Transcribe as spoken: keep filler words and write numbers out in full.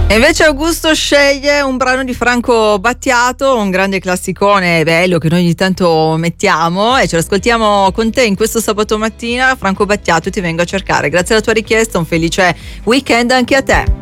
E invece Augusto sceglie un brano di Franco Battiato, un grande classicone bello che noi ogni tanto mettiamo, e ce l'ascoltiamo con te in questo sabato mattina. Franco Battiato, Ti vengo a cercare. Grazie alla tua richiesta, un felice weekend anche a te.